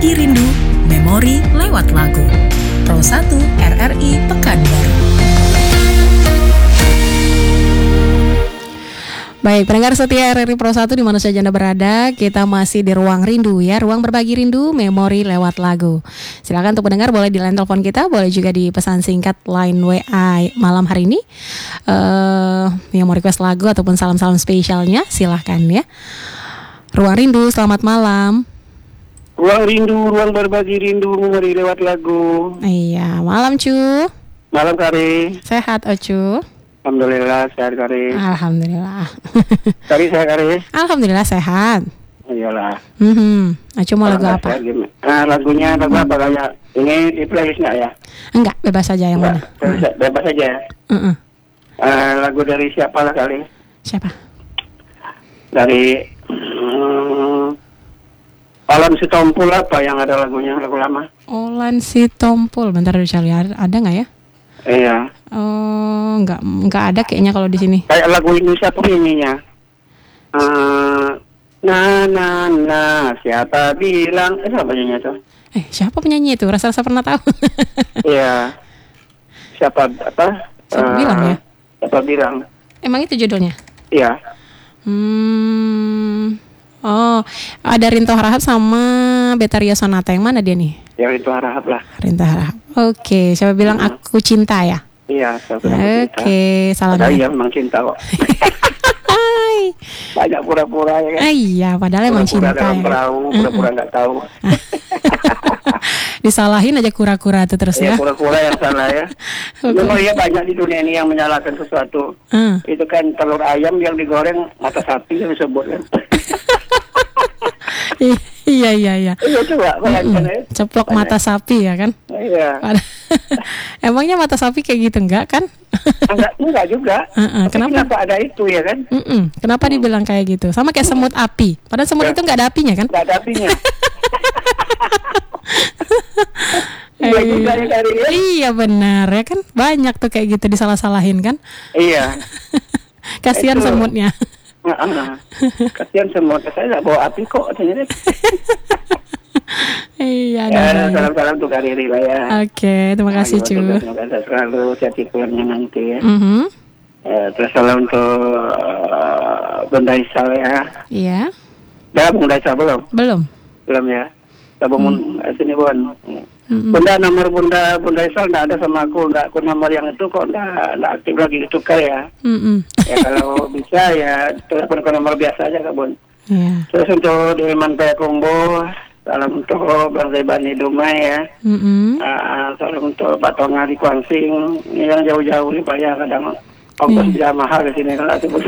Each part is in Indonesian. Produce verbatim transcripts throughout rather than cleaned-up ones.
Berbagi Rindu, Memori lewat lagu. Pro satu R R I Pekanbaru. Baik, pendengar setia R R I Pro satu di mana saja Anda berada, kita masih di ruang rindu ya, ruang berbagi rindu, memori lewat lagu. Silakan untuk pendengar boleh di line telepon kita, boleh juga di pesan singkat line W A malam hari ini. Uh, yang mau request lagu ataupun salam-salam spesialnya, silahkan ya. Ruang rindu, selamat malam. Ruang rindu, ruang berbagi rindu, memori lewat lagu. Iya, malam cu. Malam Kari. Sehat Ocu? Alhamdulillah sehat Kari. Alhamdulillah. Kari sehat Kari. Alhamdulillah sehat. Iyalah. Hmm, Acu mau lagu apa? Nah, lagunya lagu apa kayak ini di playlist nggak ya? Enggak, bebas saja yang Enggak, mana? bebas, bebas aja. Uh-uh. Uh, lagu dari siapa lah kali? Siapa? Dari um, Alam Sitompul apa yang ada lagunya, lagu lama? Olan Sitompul, bentar dulu cari ada nggak ya? Iya. Oh, enggak, enggak ada kayaknya kalau di sini. Kayak lagu Indonesia penyanyinya. Uh, na na na siapa bilang? Eh siapa penyanyi itu? Eh, siapa penyanyi itu? Rasa-rasa pernah tahu. Iya. Siapa apa? Siapa uh, bilang ya? Siapa bilang? Emang itu judulnya? Iya. Hmm. Oh, ada Rinto Harahap sama Betharia Sonata. Yang mana dia nih? Yang itu harap lah. Rinto Harahap. Oke, siapa bilang Hmm. aku cinta ya? Iya, siapa bilang aku cinta. Oke, salam. Padahal iya memang cinta kok. Hai. Banyak pura-pura ya kan? Ah, iya, padahal emang Pura-pura cinta dalam ya. perahu, pura-pura nggak tahu. Disalahin aja kura-kura itu terus Iya, ya. pura-pura yang salah ya. Oke. Memang iya banyak di dunia ini yang menyalahkan sesuatu. Hmm. Itu kan telur ayam yang digoreng mata sapi yang disebut kan. Iya iya iya. Iya coba bayangkan ya. Ceplok mata sapi ya kan? Iya. Emangnya mata sapi kayak gitu enggak kan? Enggak, enggak juga. Uh-uh. Tapi Kenapa? kenapa ada itu ya kan? Mm-mm. Kenapa dibilang kayak gitu? Sama kayak semut api. Padahal semut Ya. itu nggak ada apinya kan? Enggak ada apinya. Iya juga ya Kari ya. Iya benar ya kan? Banyak tuh kayak gitu disalah-salahin kan? Iya. Kasihan Itu. semutnya. Nah, kasihan semua saya nggak bawa api kok ternyata. Iya. Ya, ada. salam-salam untuk Kariri lah ya. Oke, terima kasih cu. Semoga selalu jadi keluarnya nanti ya. Mhm. Eh, terus salam untuk uh, Bunda Isal ya. Iya. Dah Bunda Isal belum? Belum. Belum ya. Tabung hmm. sini Bun. Mm-mm. Bunda nomor Bunda Bunda Isal nggak ada sama aku, nggak aku nomor yang itu kok nggak nggak aktif lagi tukar ya. Mm-mm. Ya kalau bisa ya telepon ke nomor biasa aja Kak Bun. Iya. Terus untuk di Mantekumbo, salam untuk Bang Zebani Dumai ya. Mm-mm. Uh, salam untuk Pak Tonga di Kuansing. Ini yang jauh-jauh nih Pak ya kadang ongkos Iya. yeah. mahal di sini kalau sebut.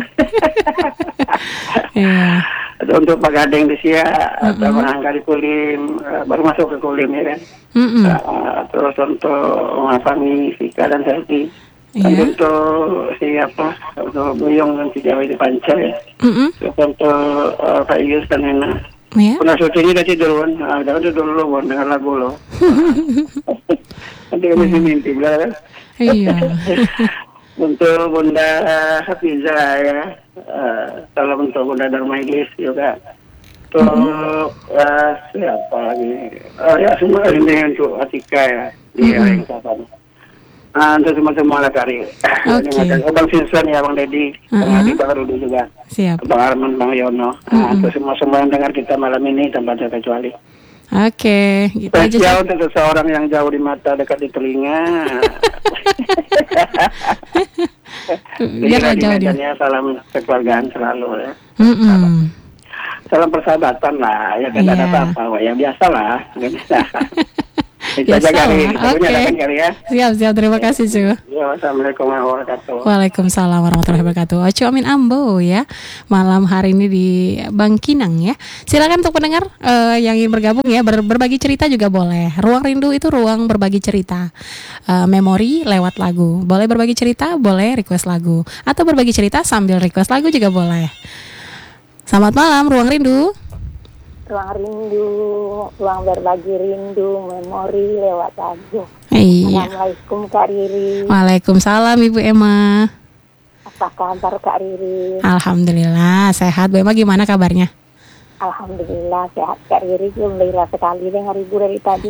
Iya. Untuk Pak Gading di Sia Mm-mm. atau Mangga di Kulim, uh, baru masuk ke Kulim ya kan. Mm-mm. Uh, terus untuk Mas Fami, Sika dan Selvi. Dan Iya. untuk siapa? Untuk Buyong dan si Jawa di Panca ya. Mm-mm. Terus untuk uh, Pak Ius dan Nena. Iya. Pernah syutingnya udah tidur kan? Nah, udah tidur dulu kan dengan lagu lo. Nanti kami mimpi bilang. Iya. Untuk Bunda Hafiza ya, uh, salam untuk Bunda Darmaidis juga. Untuk mm-hmm. uh, siapa lagi? Uh, ya semua ini untuk Atika ya, dia mm-hmm. yang kapan. Uh, untuk semua-semua lah Kari. Oke. Bang Sinson ya, Bang Dedi, Bang Uh-huh. Adi, Bang Rudi juga. Siap. Bang Arman, Bang Yono. Uh, Mm-hmm. untuk semua-semua yang dengar kita malam ini tanpa terkecuali. Oke, gitu aja. Spesial untuk seseorang yang jauh di mata, dekat di telinga. Biar jauh dia. Salam kekeluargaan selalu ya. Mm-mm. Salam persahabatan lah, ya kan Iya. ada apa-apa, ya biasa lah. Itu Biasa aja Kari, lah, lagunya oke. ada kan Kari ya. Siap, siap. Terima kasih, cu. Ya, Assalamualaikum warahmatullahi wabarakatuh. Waalaikumsalam warahmatullahi wabarakatuh. Ocu Amin Ambo ya. Malam hari ini di Bangkinang ya. Silakan untuk pendengar uh, yang ingin bergabung ya, ber- berbagi cerita juga boleh. Ruang Rindu itu ruang berbagi cerita. Uh, memori lewat lagu. Boleh berbagi cerita, boleh request lagu. Atau berbagi cerita sambil request lagu juga boleh. Selamat malam Ruang Rindu. Ruang rindu, ruang berbagi rindu, memori lewat lagu. Iya. Assalamualaikum Kak Riri. Waalaikumsalam Ibu Emma. Apa kabar Kak Riri? Alhamdulillah sehat. Bu Emma gimana kabarnya? Alhamdulillah sehat Kak Riri, gembira sekali dengar ibu dari tadi.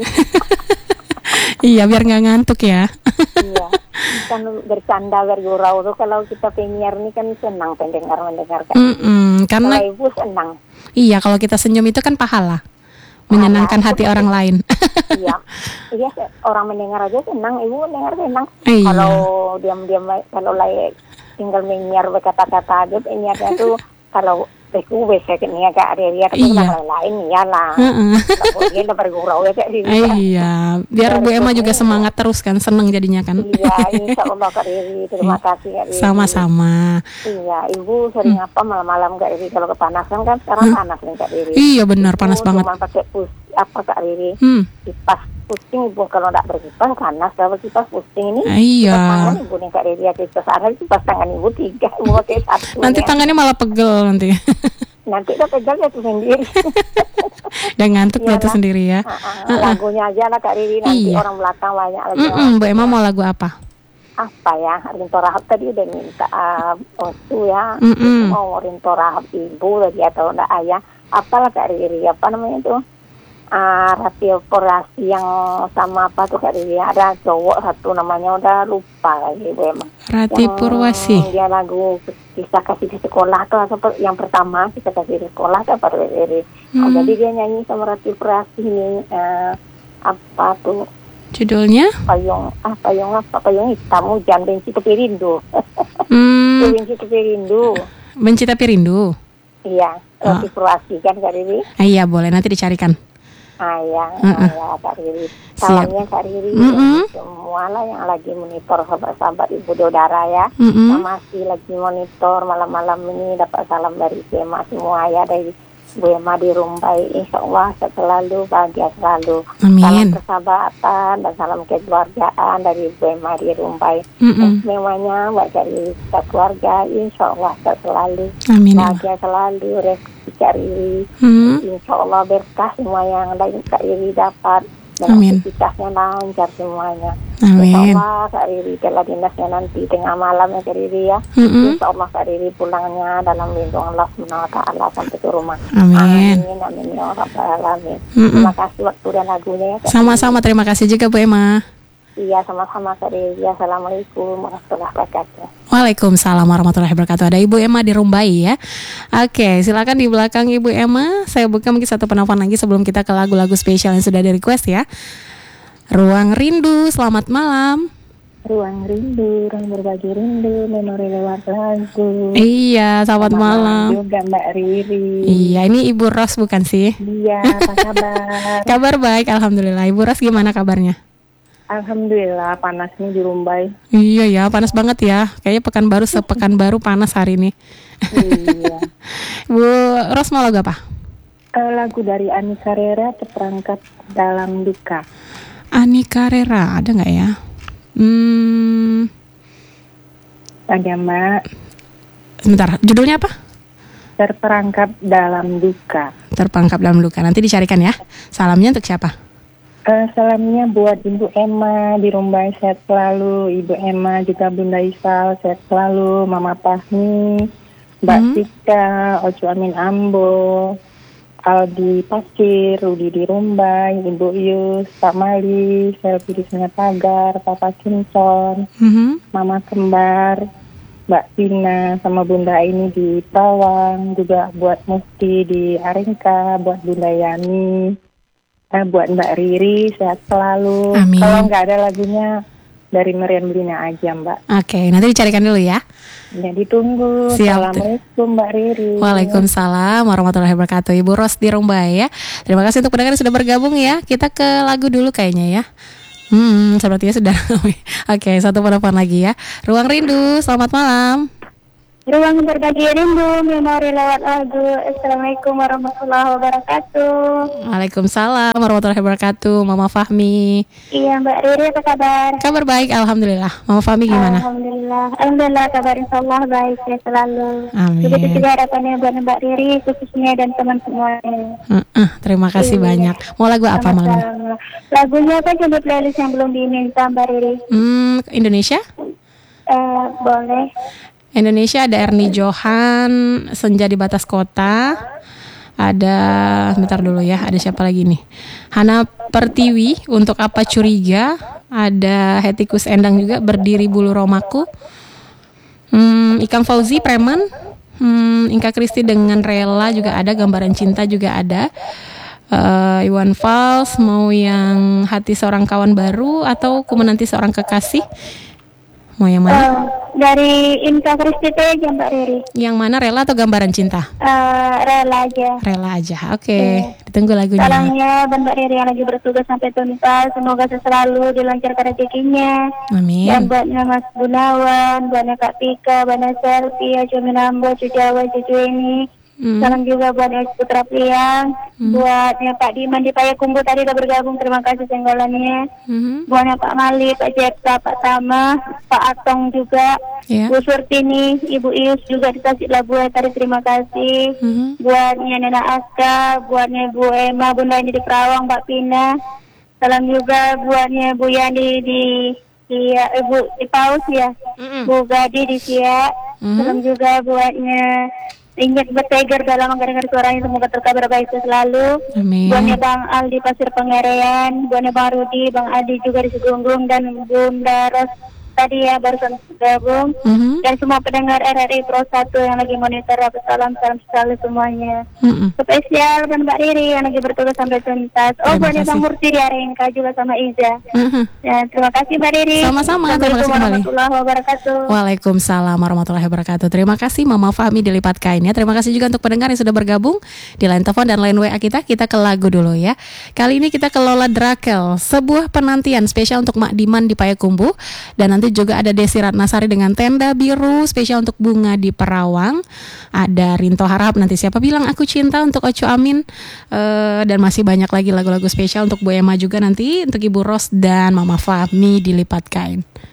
Iya, biar nggak ngantuk ya. Iya, kan bercanda bergurau tuh kalau kita penyiar nih kan senang pendengar mendengar Kak Riri. Mm-mm, karena Kalau ibu senang. iya, kalau kita senyum itu kan pahala, menyenangkan Pahala. hati orang lain. Iya, iya orang mendengar aja senang, ibu mendengar senang. Iya. Kalau diam-diam kalau lagi tinggal menyiar berkata-kata aja penyiarnya tuh kalau Beku besoknya Kak Riri ya, Iya. tapi lain iyalah. Heeh. Kemudian udah bergurau ya Kak Riri. Iya, biar Bu Emma juga semangat terus kan, seneng jadinya kan. Iya, insya Allah Kak Riri, terima kasih Kak Riri. Sama-sama. Iya, ibu sering apa malam-malam Kak Riri kalau kepanasan kan sekarang panas nih Kak Riri. Iya benar, panas Ibu banget. cuma pakai pus apa Kak Riri? Hmm. Kipas pusing ibu kalau tidak berkipas panas, kalau kipas pusing ini. Iya. Kipas tangan ibu nih Kak Riri ya, kipas tangan kipas tangan ibu tiga, ibu pakai satu. Nanti tangannya malah pegel nanti. Nanti udah pegal ya tuh sendiri. Dan ngantuk Iya jatuh lah. sendiri ya. Uh, uh, lagunya aja lah Kak Riri, nanti Iya. orang belakang banyak lagi. Mm-mm, Bu Emma mau lagu apa? Apa ya, Rinto Rahab tadi udah minta uh, waktu ya. Mm-mm. Mau Rinto Rahab ibu lagi atau enggak ayah. Apalah Kak Riri, apa namanya itu? Uh, ratio operasi yang sama apa tuh Kak Riri? Ada cowok satu namanya udah lupa lagi Bu Emma. Rati Yang Purwasi. Dia lagu kisah kasih di sekolah tuh atau yang pertama kisah kasih di sekolah tuh apa Kak Riri? Oh, Hmm. jadi dia nyanyi sama Rati Purwasi ini uh, apa tuh? Judulnya? Payung ah payung apa payung hitam hujan benci tepi rindu. Hmm, Benci tepi rindu. Benci Tapi Rindu. Iya, Ah. Rati Purwasi kan Kak Riri. Ah, iya boleh, nanti dicarikan. Ah ya, Mm-mm. ah, ya Kak Riri. Siap. Salamnya Kak Riri Mm-mm. semua lah yang lagi monitor sahabat-sahabat Ibu Dodara ya. Mm-mm. Yang masih lagi monitor malam-malam ini dapat salam dari Bu Emma semua ya, dari Bu Emma di Rumbai. Insya Allah sehat selalu, bahagia selalu. Amin. Salam persahabatan dan salam kekeluargaan dari Bu Emma di Rumbai. Mm-mm. Semuanya buat cari kita keluarga, insya Allah sehat selalu, Amin. bahagia selalu, rezeki Kak Riri, Hmm. insya Allah berkah semua yang lain Kak Riri dapat, dan Amin. aktivitasnya lancar semuanya. Insya Amin. Allah Kak Riri kalau dinasnya nanti tengah malam ya Kak Riri ya, Mm-mm. insya Allah Kak Riri pulangnya dalam lindungan Allah subhanahu wa taala sampai ke rumah. Amin. Amin, amin ya rabbal alamin. Mm-mm. Terima kasih waktu dan lagunya ya Kak Riri. Sama-sama, terima kasih juga Bu Emma. Iya, sama-sama Kak Riri. Assalamualaikum warahmatullahi wabarakatuh. Waalaikumsalam warahmatullahi wabarakatuh. Ada Ibu Emma di Rumbai ya. Oke, silakan di belakang Ibu Emma. Saya buka mungkin satu penelpon lagi sebelum kita ke lagu-lagu spesial yang sudah di request ya. Ruang Rindu, selamat malam. Ruang rindu, ruang berbagi rindu, memori lewat lagu. Iya, selamat malam. Juga Mbak Riri. Iya, ini Ibu Ros bukan sih? Iya, apa kabar? Kabar baik, alhamdulillah. Ibu Ros gimana kabarnya? Alhamdulillah, panas nih di Rumbai. Iya ya, panas banget ya. Kayaknya Pekanbaru sepekanbaru panas hari ini. Iya. Bu Ros mau lagu apa? Eh, lagu dari Ani Carrera, Terperangkap Dalam Duka. Ani Carrera, ada nggak ya? Hmm, Ada Mbak, sebentar, judulnya apa? Terperangkap Dalam Duka. Terperangkap dalam luka. Nanti dicarikan ya. Salamnya untuk siapa? Eh, salamnya buat Ibu Emma di Rumbai, sehat selalu. Ibu Emma juga Bunda Isal, sehat selalu. Mama Fahmi, Mbak Hmm. Tika, Ocu Amin Ambo, Aldi Pasir, Rudi di Rumbai, Ibu Yus, Pak Mali, Selvi di Sungai Pagar, Papa Kincon, Mhm. Mama Kembar, Mbak Tina, sama Bunda ini di Tawang, juga buat Musti di Aringka, buat Bunda Yani, eh, buat Mbak Riri, sehat selalu. Amin. Kalau nggak ada lagunya dari Meriam Belina aja Mbak. Oke, nanti dicarikan dulu ya. Jadi tunggu. Siap. Assalamualaikum Mbak Riri. Waalaikumsalam warahmatullahi wabarakatuh. Ibu Ros di Rumbai ya. Terima kasih untuk pendengar yang sudah bergabung ya. Kita ke lagu dulu kayaknya ya. Hmm, sepertinya sudah. Oke, satu penelpon lagi ya. Ruang Rindu, selamat malam. Ruang berbagi rindu, memori lewat lagu. Assalamualaikum warahmatullahi wabarakatuh. Waalaikumsalam warahmatullahi wabarakatuh. Mama Fahmi. Iya Mbak Riri, apa kabar? Kabar baik, alhamdulillah. Mama Fahmi gimana? Alhamdulillah, Alhamdulillah kabar insyaallah baik ya selalu. Amin. Begitu juga harapannya buat Mbak Riri khususnya dan teman semuanya. Uh-uh, terima kasih Iya. banyak. Mau lagu apa malam ini? Sama-sama. Lagunya apa coba playlist yang belum diminta Mbak Riri? Hmm, Indonesia? Eh, boleh. Indonesia ada Ernie Johan, Senja di Batas Kota. Ada, bentar dulu ya, ada siapa lagi nih? Hana Pertiwi, untuk apa curiga? Ada Hetikus Endang juga, berdiri bulu romaku. Hmm, Ikang Fauzi, preman. Hmm, Inka Kristi dengan rela juga ada, gambaran cinta juga ada. Uh, Iwan Fals, mau yang hati seorang kawan baru atau ku menanti seorang kekasih? Mau yang mana? Uh, dari Inka Kristi aja Mbak Riri. Yang mana, rela atau gambaran cinta? Uh, rela aja. Rela aja, oke. Okay. Yeah. Ditunggu lagunya. Salangnya Mbak Riri yang lagi bertugas sampai tuntas. Semoga selalu dilancarkan rezekinya. Amin. Dan buatnya Mas Gunawan, buatnya Kak Pika, buatnya Selfie, Ajo Minambo, Cucu Jawa, Cucu ini. Hmm. Salam juga buat Putra Priang, hmm. buatnya Pak Diman di Payakumbuh tadi udah bergabung, terima kasih senggolannya. Hmm. Buatnya Pak Mali, Pak Jepta, Pak Tama, Pak Atong juga, yeah. Bu Surtini, Ibu Ius juga di Tasik Labuai tadi, terima kasih. Hmm. Buatnya Nena Aska, buatnya Bu Emma, Bunda ini di Kerawang, Mbak Pina. Salam juga buatnya Bu Yani di di Ibu di Paus ya, hmm. Bu Gadi di Siak. Hmm. Salam juga buatnya Ingat bertegar dalam mendengar suaranya, semoga terkabar baik selalu. Amin. Buatnya Bang Aldi Pasir Pengerean, buatnya Bang Rudi, Bang Adi juga di Segunggung, dan Bunda Ros tadi ya barusan gabung. Mm-hmm. Dan semua pendengar R R I Pro satu yang lagi monitor, salam salam selalu semuanya. Mm-hmm. Spesial dan Mbak Riri yang lagi bertugas sampai tuntas. Oh, buatnya Bang Murti di Arenka juga sama Iza. Mm-hmm. Ya, terima kasih Mbak Riri. Sama-sama, terima kasih kembali. Warahmatullahi wabarakatuh. Waalaikumsalam warahmatullahi wabarakatuh. Terima kasih Mama Fahmi di Lipat Kain ya. Terima kasih juga untuk pendengar yang sudah bergabung di line telepon dan line W A kita. Kita ke lagu dulu ya. Kali ini kita ke Lola Drakel, sebuah penantian spesial untuk Mak Diman di Payakumbuh, dan nanti juga ada Desi Ratnasari dengan Tenda Biru spesial untuk Bunga di Perawang. Ada Rinto Harahap, nanti siapa bilang aku cinta untuk Ocho Amin, uh, dan masih banyak lagi lagu-lagu spesial untuk Bu Emma juga nanti, untuk Ibu Ros dan Mama Fahmi di Lipat Kain.